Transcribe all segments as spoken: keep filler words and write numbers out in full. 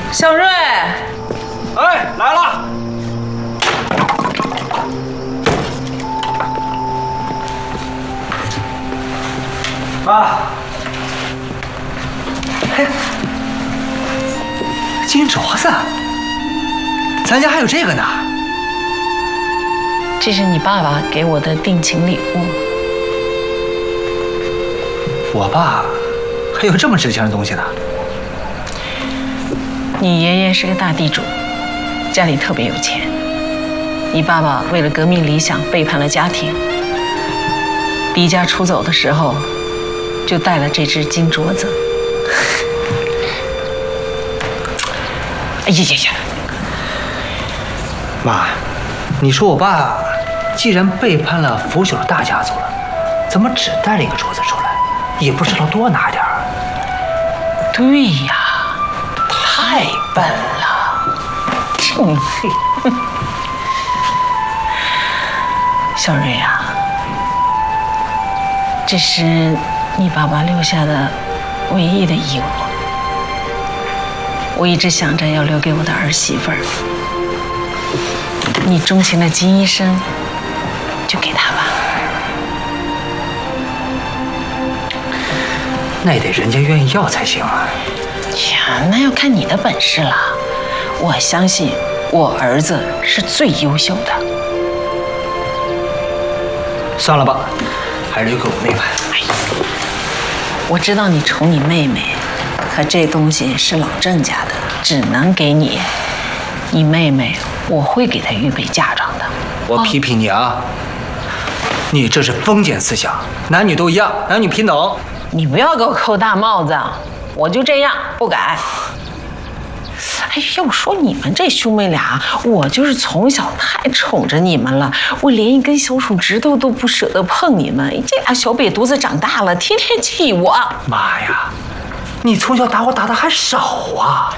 小瑞， 哎，来了。妈，嘿，金镯子，咱家还有这个呢。 这是你爸爸给我的定情礼物。 我爸还有这么值钱的东西呢？ 你爷爷是个大地主，家里特别有钱。你爸爸为了革命理想背叛了家庭，离家出走的时候，就带了这只金镯子。哎呀呀呀！ 妈，你说我爸既然背叛了腐朽的大家族了，怎么只带了一个镯子出来，也不知道多拿点儿？ 对呀，太笨了。真嘿。小瑞啊，这是你爸爸留下的唯一的遗物，我一直想着要留给我的儿媳妇儿。你钟情的金医生，就给他吧。 那也得人家愿意要才行啊。 呀，那要看你的本事了。我相信我儿子是最优秀的。 算了吧，还是留给我妹妹。 哎呀，我知道你宠你妹妹，可这东西是老郑家的，只能给你。你妹妹，我会给她预备嫁妆的。 我批评你啊，你这是封建思想，男女都一样，男女平等。 你不要给我扣大帽子，我就这样不改。哎，要说你们这兄妹俩，我就是从小太宠着你们了，我连一根小手指头都不舍得碰你们。这俩小瘪犊子长大了，天天气我。 妈呀，你从小打我打的还少啊！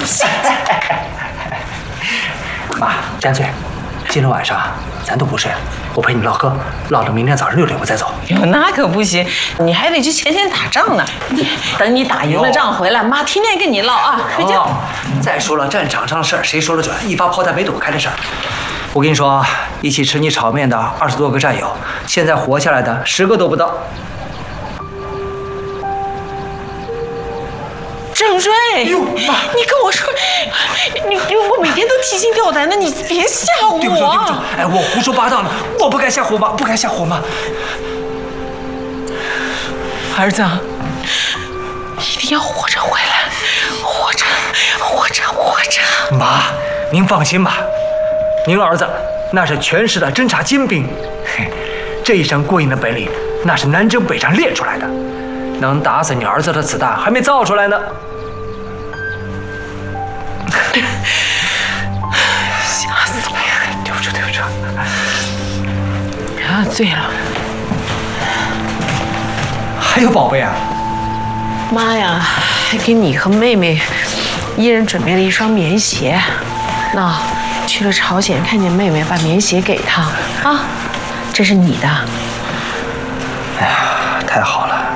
妈，干脆今天晚上咱都不睡了，我陪你唠嗑，唠到明天早上六点我再走。 哟，那可不行，你还得去前线打仗呢。等你打赢了仗回来，妈天天跟你唠啊。睡觉。 哦，再说了，战场上的事儿谁说了准？一发炮弹没躲开的事儿。我跟你说啊，一起吃你炒面的二十多个战友，现在活下来的十个都不到。 郑瑞， 哟，妈， 你跟我说，你我每天都提心吊胆的，你别吓我。 对不住，对不住，哎，我胡说八道呢，我不该吓唬妈，不该吓唬妈。 儿子，一定要活着回来，活着，活着，活着。 妈，您放心吧，您儿子那是全市的侦察精兵，嘿，这一身过硬的本领，那是南征北战练出来的，能打死你儿子的子弹还没造出来呢。 吓死我了！ 对不住，对不住。 啊，对了， 还有宝贝啊！ 妈呀，还给你和妹妹一人准备了一双棉鞋。那去了朝鲜，看见妹妹把棉鞋给她啊，这是你的。 哎呀，太好了！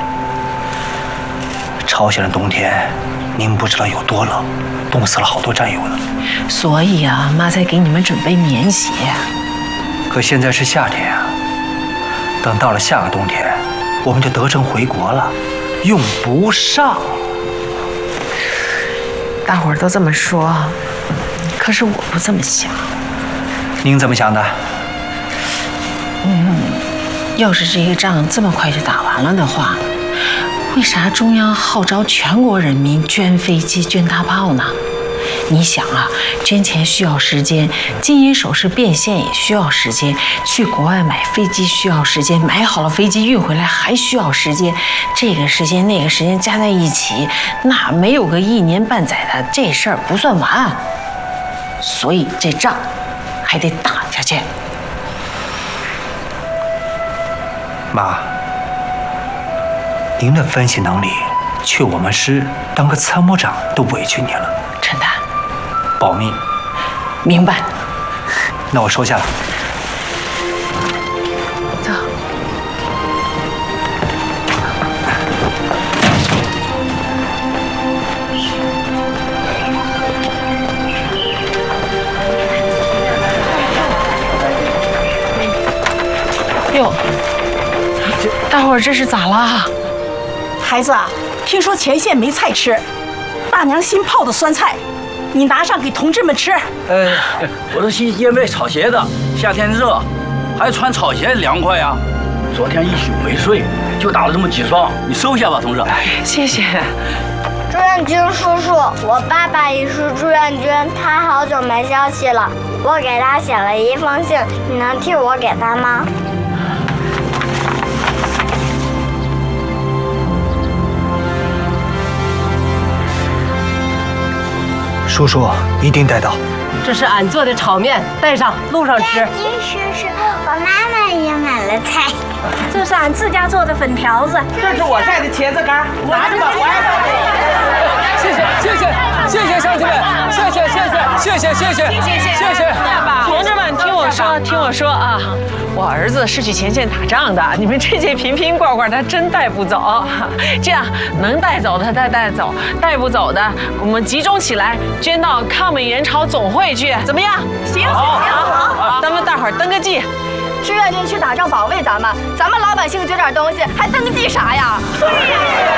朝鲜的冬天，您不知道有多冷，冻死了好多战友呢。 所以啊，妈才给你们准备棉鞋。 可现在是夏天啊，等到了下个冬天，我们就得征回国了，用不上。 大伙儿都这么说，可是我不这么想。 您怎么想的？ 嗯，要是这个仗这么快就打完了的话，为啥中央号召全国人民捐飞机、捐大炮呢？你想啊，捐钱需要时间，金银首饰变现也需要时间，去国外买飞机需要时间，买好了飞机运回来还需要时间，这个时间那个时间加在一起，那没有个一年半载的，这事儿不算完。所以这仗还得打下去。 妈，您的分析能力，去我们师当个参谋长都委屈你了。 陈丹， 保密。 明白。 那我收下了。 走。 伙这是咋了？ 孩子，听说前线没菜吃，大娘新泡的酸菜，你拿上给同志们吃。 呃，我是新鲜卖草鞋的，夏天热，还穿草鞋凉快呀。昨天一宿没睡，就打了这么几双，你收下吧，同志。 谢谢。 志愿军叔叔，我爸爸也是志愿军，他好久没消息了，我给他写了一封信，你能替我给他吗？ 叔叔一定带到。 这是俺做的炒面，带上路上吃。 金叔叔，我妈妈也买了菜。 这是俺自家做的粉条子，这是我带的茄子干，拿着吧，我爱它。 谢谢谢谢谢谢乡亲们，谢谢谢谢谢谢谢谢谢谢谢。 同志们，听我说，听我说啊！我儿子是去前线打仗的，你们这些瓶瓶罐罐他真带不走。这样能带走的他带走，带不走的我们集中起来捐到抗美援朝总会去，怎么样？ 行行好， 咱们大伙儿登个记。 志愿军去打仗保卫咱们，咱们老百姓捐点东西，还登记啥呀？对呀。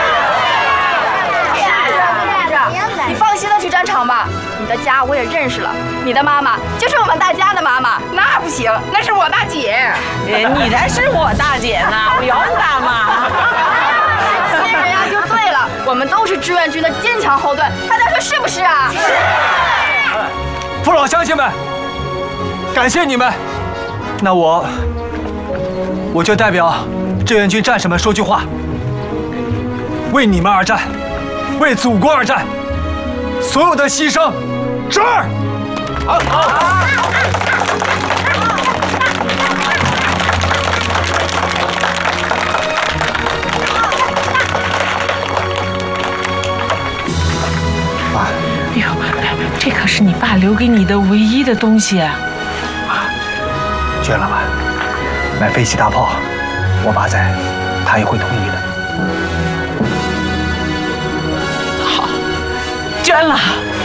你放心的去战场吧，你的家我也认识了，你的妈妈就是我们大家的妈妈。那不行，那是我大姐。 你才是我大姐呢，我有你大妈。 信任呀就对了，我们都是志愿军的坚强后盾，大家说是不是啊？是。 父老乡亲们，感谢你们。那我我就代表志愿军战士们说句话：为你们而战，为祖国而战，所有的牺牲，这儿。好，好。妈， 哎呦，这可是你爸留给你的唯一的东西。 捐了吧，买飞机大炮，我爸在，他也会同意的。 好，捐了。